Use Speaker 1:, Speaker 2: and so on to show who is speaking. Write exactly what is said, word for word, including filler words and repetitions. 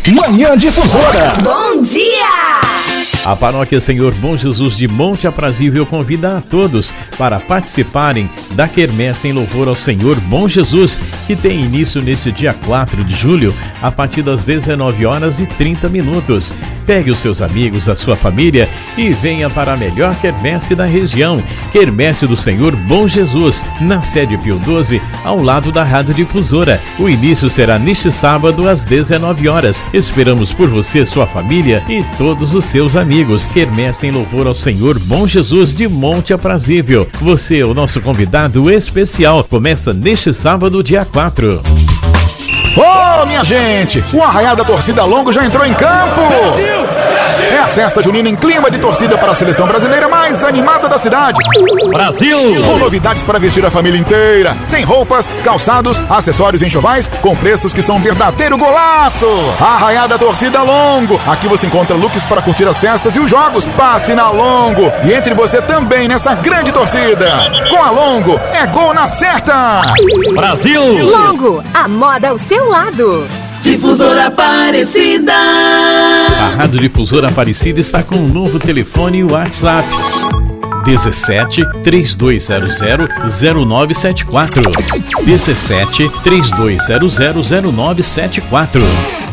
Speaker 1: Manhã Difusora.
Speaker 2: Bom dia!
Speaker 3: A Paróquia Senhor Bom Jesus de Monte Aprazível convida a todos para participarem da quermesse em louvor ao Senhor Bom Jesus, que tem início neste dia quatro de julho, a partir das dezenove horas e trinta minutos. Pegue os seus amigos, a sua família e venha para a melhor quermesse da região, Quermesse do Senhor Bom Jesus, na sede Pio doze, ao lado da Rádio Difusora. O início será neste sábado às dezenove horas. Esperamos por você, sua família e todos os seus amigos. Quermesse em louvor ao Senhor Bom Jesus de Monte Aprazível. Você é o nosso convidado especial. Começa neste sábado, dia quatro.
Speaker 1: Ô, oh, minha gente, o Arraial da Torcida Longo já entrou em campo! Brasil! Brasil! É a festa junina em clima de torcida para a seleção brasileira mais animada da cidade.
Speaker 3: Brasil!
Speaker 1: Com novidades para vestir a família inteira. Tem roupas, calçados, acessórios e enxovais com preços que são um verdadeiro golaço. Arraial da Torcida Longo. Aqui você encontra looks para curtir as festas e os jogos. Passe na Longo e entre você também nessa grande torcida. Com a Longo, é gol na certa!
Speaker 3: Brasil!
Speaker 2: Longo, a moda ao seu lado.
Speaker 4: Difusora Aparecida.
Speaker 3: A Rádio Difusora Aparecida está com um novo telefone e WhatsApp. dezessete, três dois zero zero, zero nove sete quatro. dezessete, três dois zero zero, zero nove sete quatro.